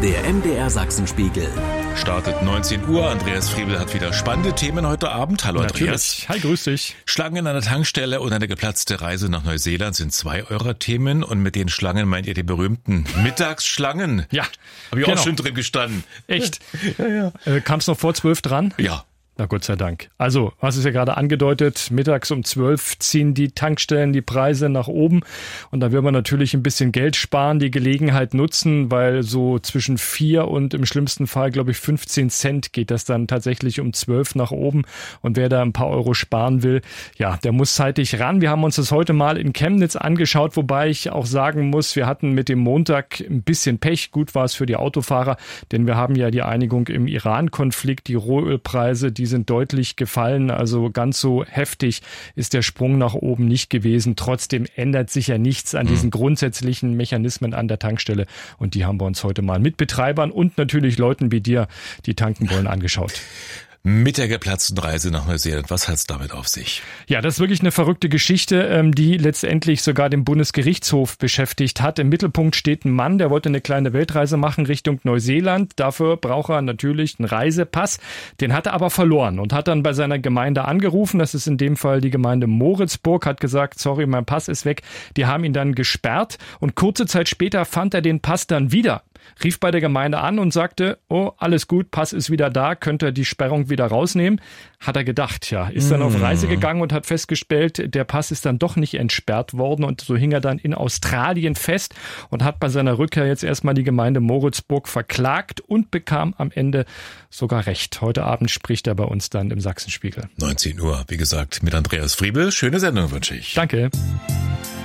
Der MDR Sachsenspiegel. Startet 19 Uhr. Andreas Friebel hat wieder spannende Themen heute Abend. Hallo Andreas. Natürlich. Hi, grüß dich. Schlangen an der Tankstelle und eine geplatzte Reise nach Neuseeland sind 2 eurer Themen. Und mit den Schlangen meint ihr die berühmten Mittagsschlangen? Ja. Habe ich genau. auch schon drin gestanden. Echt? Ja. Kam's noch vor 12 dran? Ja. Na Gott sei Dank. Also, hast es ja gerade angedeutet, mittags um 12 ziehen die Tankstellen die Preise nach oben. Und da will man natürlich ein bisschen Geld sparen, die Gelegenheit nutzen, weil so zwischen 4 und im schlimmsten Fall, glaube ich, 15 Cent geht das dann tatsächlich um 12 nach oben. Und wer da ein paar Euro sparen will, ja, der muss zeitig ran. Wir haben uns das heute mal in Chemnitz angeschaut, wobei ich auch sagen muss, wir hatten mit dem Montag ein bisschen Pech. Gut war es für die Autofahrer, denn wir haben ja die Einigung im Iran-Konflikt, die Rohölpreise, die sind deutlich gefallen, also ganz so heftig ist der Sprung nach oben nicht gewesen. Trotzdem ändert sich ja nichts an diesen grundsätzlichen Mechanismen an der Tankstelle und die haben wir uns heute mal mit Betreibern und natürlich Leuten wie dir, die tanken wollen, angeschaut. Mit der geplatzten Reise nach Neuseeland, was hat's damit auf sich? Ja, das ist wirklich eine verrückte Geschichte, die letztendlich sogar den Bundesgerichtshof beschäftigt hat. Im Mittelpunkt steht ein Mann, der wollte eine kleine Weltreise machen Richtung Neuseeland. Dafür braucht er natürlich einen Reisepass. Den hat er aber verloren und hat dann bei seiner Gemeinde angerufen. Das ist in dem Fall die Gemeinde Moritzburg, hat gesagt, sorry, mein Pass ist weg. Die haben ihn dann gesperrt und kurze Zeit später fand er den Pass dann wieder. Rief bei der Gemeinde an und sagte, oh, alles gut, Pass ist wieder da, könnt ihr die Sperrung wieder rausnehmen? Hat er gedacht, ja. Ist dann auf Reise gegangen und hat festgestellt, der Pass ist dann doch nicht entsperrt worden und so hing er dann in Australien fest und hat bei seiner Rückkehr jetzt erstmal die Gemeinde Moritzburg verklagt und bekam am Ende sogar Recht. Heute Abend spricht er bei uns dann im Sachsenspiegel. 19 Uhr, wie gesagt, mit Andreas Friebel. Schöne Sendung wünsche ich. Danke.